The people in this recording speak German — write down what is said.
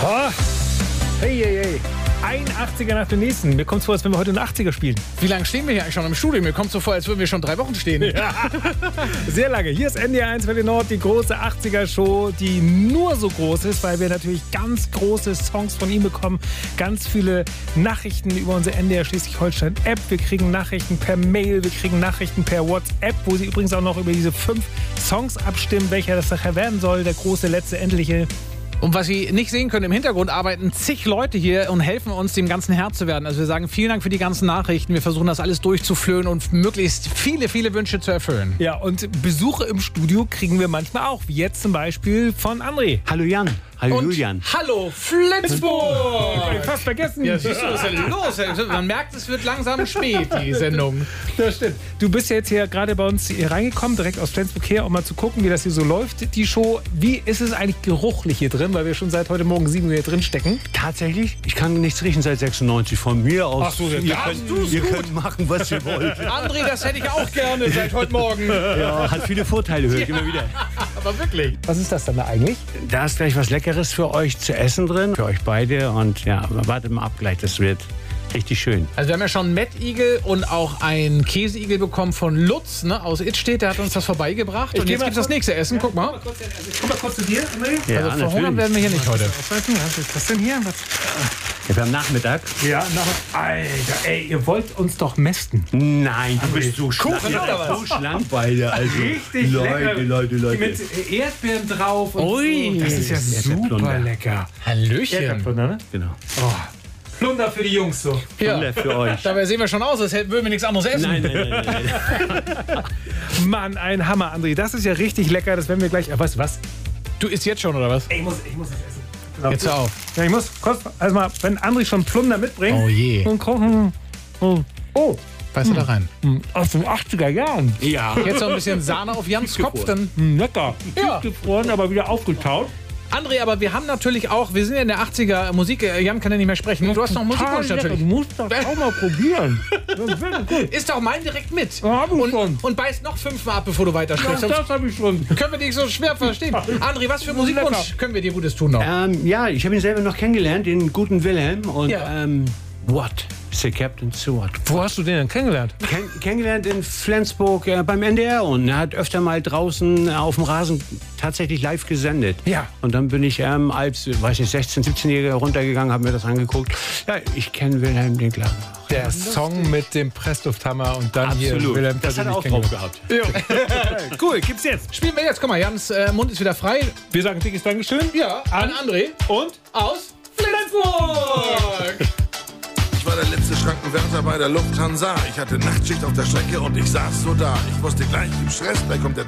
Oh. Hey, hey, hey. Ein 80er nach dem nächsten. Mir kommt es vor, als wenn wir heute einen 80er spielen. Wie lange stehen wir hier eigentlich schon im Studio? Mir kommt so vor, als würden wir schon 3 Wochen stehen. Ja. Sehr lange. Hier ist NDR 1 Welle Nord, die große 80er-Show, die nur so groß ist, weil wir natürlich ganz große Songs von ihm bekommen. Ganz viele Nachrichten über unsere NDR Schleswig-Holstein-App. Wir kriegen Nachrichten per Mail, wir kriegen Nachrichten per WhatsApp, wo Sie übrigens auch noch über diese 5 Songs abstimmen, welcher das nachher werden soll. Der große, letzte, endliche. Und was Sie nicht sehen können, im Hintergrund arbeiten zig Leute hier und helfen uns, dem Ganzen Herr zu werden. Also wir sagen vielen Dank für die ganzen Nachrichten. Wir versuchen das alles durchzuflöhen und möglichst viele, viele Wünsche zu erfüllen. Ja, und Besuche im Studio kriegen wir manchmal auch, wie jetzt zum Beispiel von André. Hallo Jan. Hallo Und Julian. hallo Flensburg! Fast vergessen. Ja, siehst du, was ist denn los? Man merkt, es wird langsam spät, die Sendung. Das stimmt. Du bist ja jetzt hier gerade bei uns hier reingekommen, direkt aus Flensburg her, um mal zu gucken, wie das hier so läuft, die Show. Wie ist es eigentlich geruchlich hier drin, weil wir schon seit heute Morgen 7 Uhr hier drin stecken? Tatsächlich? Ich kann nichts riechen seit 96 von mir aus. Ach so, ihr könnt machen, was ihr wollt. André, das hätte ich auch gerne seit heute Morgen. Ja, hat viele Vorteile, höre ich immer wieder. Aber wirklich. Was ist das dann da eigentlich? Da ist gleich was Leckeres für euch zu essen drin, für euch beide. Und ja, wartet mal ab gleich, das wird richtig schön. Also wir haben ja schon Mettigel und auch einen Käseigel bekommen von Lutz, ne, aus Itstedt. Der hat uns das vorbeigebracht. Und jetzt gibt es das nächste Essen. Guck mal. Ich komm mal kurz zu dir, André. Ja, Also verhungern werden wir hier nicht heute. Was ist das denn hier? Ja, wir haben Nachmittag. Ja, Alter, ey, ihr wollt uns doch mästen. Nein, du bist so schlank. Kuchen oder was? So schlank beide. Also, Richtig Leute, lecker. Leute. Mit Erdbeeren drauf. Und Ui. so. Das ist ja super Erdbeerplunder. lecker. Hallöchen. Erdbeerplunder, ne? Genau. Oh. Plunder für die Jungs so. Ja. Für euch. Dabei sehen wir schon aus, als würden wir nichts anderes essen. Nein. Mann, ein Hammer, André. Das ist ja richtig lecker. Das werden wir gleich. Weißt du was? Du isst jetzt schon, oder was? Ich muss das essen. Genau. Jetzt hör auf. Ja, ich muss kurz, also mal, wenn André schon Plunder mitbringt. Oh je. Und kochen. Oh, Weißt du da rein? aus den 80er Jahren. Ja. Jetzt noch ein bisschen Sahne auf Jans Kopf, dann... Lecker. Ja. Gefroren, aber wieder aufgetaut. André, aber wir haben natürlich auch, wir sind ja in der 80er Musik, Jan kann ja nicht mehr sprechen. Du hast noch Musikwunsch natürlich. Du musst das auch mal probieren. Das ist wirklich gut. Isst doch meinen direkt mit. Ja, hab ich schon. Und beißt noch 5-mal ab, bevor du weitersprichst. Ja, Sonst das habe ich schon. können wir dich so schwer verstehen. André, was für Musikwunsch können wir dir Gutes tun noch? Ja, ich habe ihn selber noch kennengelernt, den guten Wilhelm. Und Ja. What? Sir Captain Stewart. Wo hast du den denn kennengelernt? Kennengelernt in Flensburg beim NDR und er hat öfter mal draußen auf dem Rasen tatsächlich live gesendet. Ja. Und dann bin ich als, 16-, 17-Jähriger runtergegangen, habe mir das angeguckt. Ja, ich kenne Wilhelm den Klagen. Der Song mit dem Presslufthammer und dann hier Absolut. Wilhelm Das hat er auch persönlich drauf gehabt. kennengelernt. Cool, gibt's jetzt. Spielen wir jetzt. Guck mal, Jans Mund ist wieder frei. Wir sagen dickes Dankeschön. Ja, an André Und aus Flensburg. Ich war der letzte Schrankenwärter bei der Lufthansa. Ich hatte Nachtschicht auf der Strecke und ich saß so da. Ich wusste gleich, im Stress, da kommt der